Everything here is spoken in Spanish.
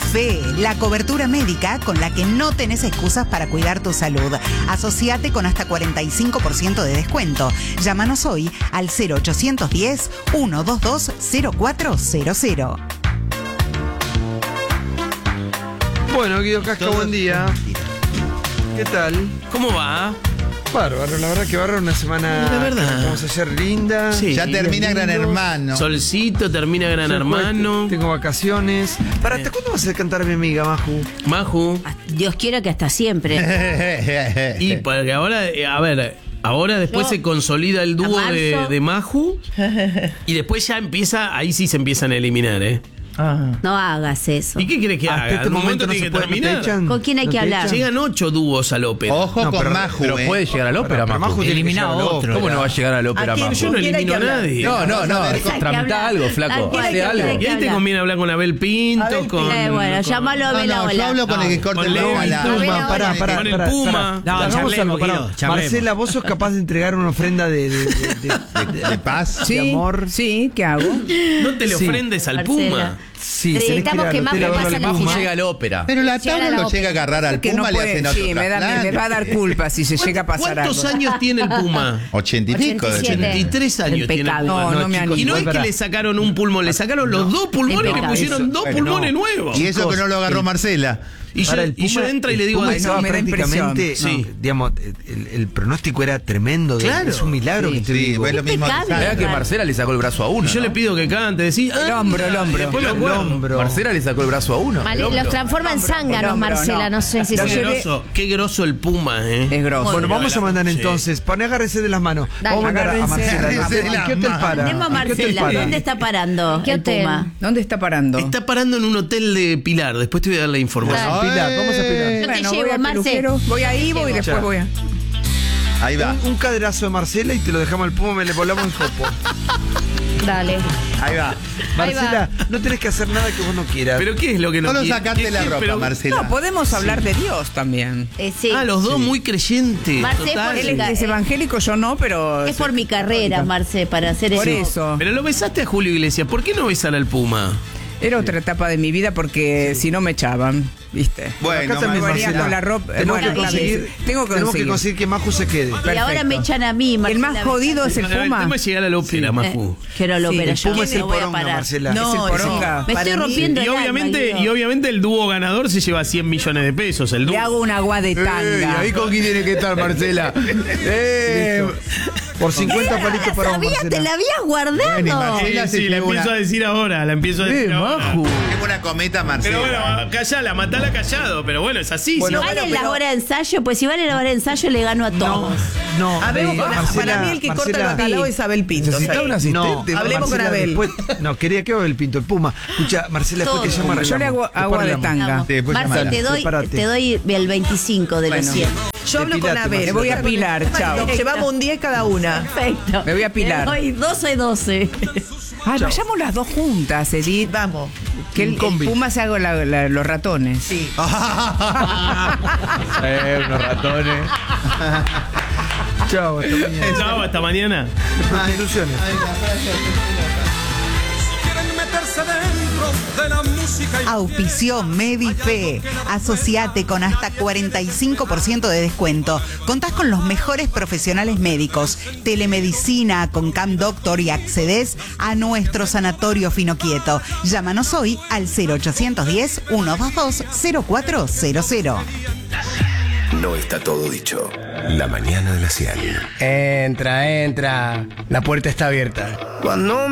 Medife, la cobertura médica con la que no tenés excusas para cuidar tu salud. Asociate con hasta 45% de descuento. Llámanos hoy al 0810-122-0400. Bueno, Guido Casca, buen día. ¿Qué tal? ¿Cómo va? Bárbaro, la verdad que bárbaro, una semana La verdad. vamos a hacer linda. Sí. Ya termina Gran Hermano. Solcito, termina Gran Hermano. Tengo vacaciones. ¿Hasta cuándo vas a cantar a mi amiga, Maju? Maju. Dios quiera que hasta siempre. Y porque ahora, ahora después se consolida el dúo de Maju. Y después ya empieza, ahí sí se empiezan a eliminar, ¿eh? No hagas eso. ¿Y qué querés que haga? Hasta este En un momento momento no tiene se que puede, no te terminar. echan. ¿Con quién hay ¿No que te hablar? echan? Llegan 8 dúos al ópera. Ojo No, con pero- Maju, Pero puede llegar al ópera, Pero Maju. Maju tiene que Elimina llegar a al otro. ópera. ¿Cómo no va a llegar al ópera, Maju? Yo no elimino a nadie. No, Hay que tramita hablar. algo, flaco. Hay Hace algo. Y ahí te conviene hablar con Abel Pinto, con... Bueno, llámalo a No, Abel yo ahora. hablo con el que corta con el Leo lomo a y la... Puma, Abel ahora. con el Puma. No, Hagamos charlemos, algo, pará. Guido, charlemos. Marcela, ¿vos sos capaz de entregar una ofrenda de paz? de amor? Sí, ¿qué hago? No te le Sí. ofrendes al Marcela. Puma. Sí, Necesitamos que Maju pase a la Maju final. llega al ópera. Pero la Llega tabla la lo ópera. llega a agarrar al Que Puma, no le puede, hacen otro sí, me trasplante. va a dar culpa si se llega a pasar algo. ¿Cuántos años tiene el Puma? 80 y pico. 87. 83 años tiene el Impecable. Puma. No me chicos, animo. Y no es que pará. le sacaron un pulmón, le sacaron los dos pulmones y le Impecable. pusieron dos Eso, pulmones no. nuevos. Y eso que no lo agarró Marcela. Y yo, Ahora, el y yo Puma- entra y le el digo, Puma "Ay, estaba me da prácticamente, impresión. Sí. digamos, el pronóstico era tremendo. Claro. Es un milagro que te Sí, digo. es lo mismo. Impecable. Mirá que Marcela le sacó el brazo a uno. y yo ¿no? le pido que cante, decís, El hombro. después me El acuerdo. hombro. Marcela le sacó el brazo a uno. Los transforma en zánganos, hombro, Marcela. no. No sé si Lo Qué se... llevé- grosso el Puma, Es grosso. Bueno, vamos a mandar Sí. entonces. Agárrese de las manos. Dale. Vamos a mandar a Agárrense. Marcela. Agárrense de ¿En las qué hotel manos. para? Tenemos a ¿En qué hotel Marcela. para? ¿Dónde está parando el Puma? ¿Dónde está parando? Está parando en un hotel de Pilar, después te voy a dar la información. Dale. Pilar, vamos a Pilar. Yo te Bueno, llevo, voy al Marce. peluquero, voy a Ivo y después voy a... Ahí va, Un caderazo de Marcela y te lo dejamos al Puma, me le volamos el copo. Dale. ahí va. Marcela, no tenés que hacer nada que vos no quieras. ¿Pero qué es lo que no Solo quiere? sacate ¿Qué- la qué- ropa, pero- Marcela. No, podemos hablar de Dios también. Sí. los dos muy creyentes. Marce, total. por Él es evangélico, yo no, pero... Es por mi carrera, Marce, para hacer Por eso. eso. Pero lo besaste a Julio Iglesias, ¿por qué no besar al Puma? Era otra etapa de mi vida porque si no me echaban, ¿viste? Bueno, Acá también, venía Marcela, con la ropa- tenemos bueno, que conseguir, tengo que conseguir. que Maju se quede. Y ahora Perfecto. me echan a mí, El Marcela. más jodido es el El Puma. tema es llegar al ópera, Maju. Quiero lo Sí, ópera el yo. Puma es el No voy a poronga, parar. Marcela. Es el No, poronga. Me estoy rompiendo Y el alma, obviamente, Guido. el dúo ganador se lleva 100 millones de pesos. El dúo. Le hago una agua de tanga. ¿Ahí con quién tiene que estar, Marcela? Por 50 palitos para vos, Sabía, Marcela. te la habías guardado. Bueno, y Marcela Sí, la figura. empiezo a decir ahora, la empiezo a decir ahora. Maju. Qué buena cometa, Marcela. Pero bueno, callala, matala callado, pero bueno, es así. Bueno, ¿sí? ¿Vale la hora de ensayo? Pues si vale la hora de ensayo, le gano a todos. No, Hablemos con Marcela, para mí el que corta el Marcela, bacalao es Abel Pinto. Necesitaba ¿sabes? un asistente. No, Hablemos con Marcela, Abel. después- no, quería que Abel Pinto, el Puma. Escucha, Marcela, después Todo. te llama Yo le hago arreglamos. agua de Después tanga. Vamos. Sí, después Marce, llamala. Prepárate. te doy el 25 de los Bueno. 100. Yo hablo con Depilate, Abel. Me voy a pilar, chao. Nos llevamos un 10 cada una. Perfecto. Me voy a pilar. Te doy 12. Ay, vayamos las dos juntas, Edith. Vamos. Que el combi. Puma se haga los ratones. Sí. Unos ratones. Chao, hasta mañana. Chao, hasta mañana. Constituciones. Auspició Medife. Asociate con hasta 45% de descuento. Contás con los mejores profesionales médicos, telemedicina con Cam Doctor y accedes a nuestro sanatorio Finoquieto. Llámanos hoy al 0810-122-0400. No está todo dicho. La mañana de la 100. Entra. La puerta está abierta. Cuando